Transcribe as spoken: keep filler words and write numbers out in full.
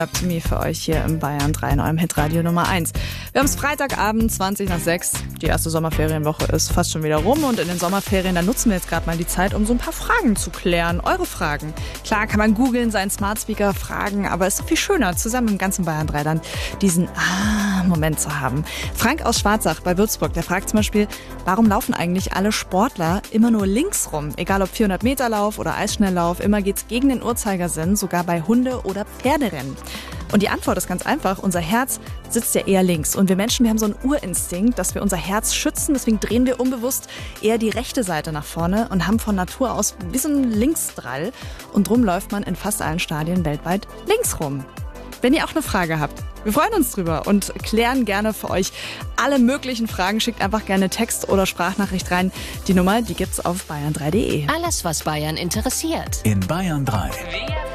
Me für euch hier im Bayern drei in eurem Hitradio Nummer eins. Wir haben es Freitagabend, zwanzig nach sechs. Die erste Sommerferienwoche ist fast schon wieder rum und in den Sommerferien, da nutzen wir jetzt gerade mal die Zeit, um so ein paar Fragen zu klären. Eure Fragen. Klar kann man googeln, seinen Smart Speaker fragen, aber es ist so viel schöner, zusammen im ganzen Bayern drei dann diesen Ah-Moment zu haben. Frank aus Schwarzach bei Würzburg, der fragt zum Beispiel, warum laufen eigentlich alle Sportler immer nur links rum? Egal ob vierhundert Meter Lauf oder Eisschnelllauf, immer geht's gegen den Uhrzeigersinn, sogar bei Hunde- oder Pferderennen. Und die Antwort ist ganz einfach, unser Herz sitzt ja eher links. Und wir Menschen, wir haben so einen Urinstinkt, dass wir unser Herz schützen. Deswegen drehen wir unbewusst eher die rechte Seite nach vorne und haben von Natur aus wie so einen Linksdrall. Und drum läuft man in fast allen Stadien weltweit links rum. Wenn ihr auch eine Frage habt, wir freuen uns drüber und klären gerne für euch alle möglichen Fragen. Schickt einfach gerne Text oder Sprachnachricht rein. Die Nummer, die gibt's auf bayern drei punkt de. Alles, was Bayern interessiert. In Bayern drei.